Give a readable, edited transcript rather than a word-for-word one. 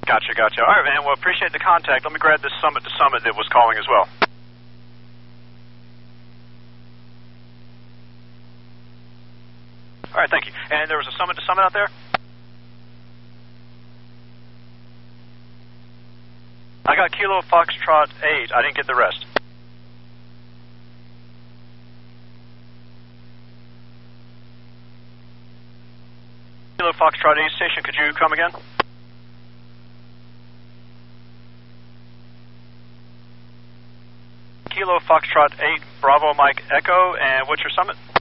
Gotcha. All right, man. Well, appreciate the contact. Let me grab this Summit to Summit that was calling as well. All right, thank you. And there was a Summit to Summit out there? I got Kilo Foxtrot 8. I didn't get the rest. Kilo Foxtrot 8 station, could you come again? Kilo Foxtrot 8, Bravo Mike Echo, and what's your summit?